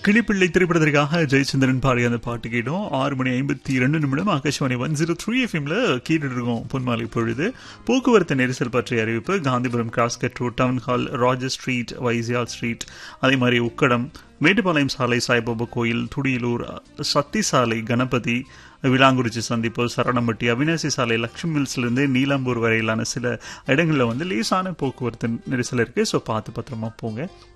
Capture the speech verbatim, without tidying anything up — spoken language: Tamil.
கிளிப்பிள்ளை திரைப்படத்திற்காக ஜெயச்சந்திரன் பாடிய அந்த பாட்டு கேட்டோம். ஆறு மணி ஐம்பத்தி இரண்டு நிமிடம் ஆகாஷ்வாணி ஒன் ஜீரோ த்ரீ எஃப்எம்ல கேட்டுட்டு இருக்கோம். பொன்மாலை பொழுது போக்குவரத்து நெரிசல் பற்றிய அறிவிப்பு. Gandhipuram cross cut road, town hall, ராஜர் ஸ்ட்ரீட், வைசியால் ஸ்ட்ரீட், அதே மாதிரி உக்கடம், மேட்டுப்பாளையம் சாலை, சாய்பாபா கோயில், துடியலூர், சத்தி சாலை, கணபதி, விலாங்குறிச்சி சந்திப்பு, சரணம்பட்டி, அவினாசி சாலை, லக்ஷ்மி மில்ஸ்லேருந்து நீலாம்பூர் வரையிலான சில இடங்களில் வந்து லேசான போக்குவரத்து நெரிசல் இருக்குது. ஸோ பார்த்து பத்திரமா போங்க.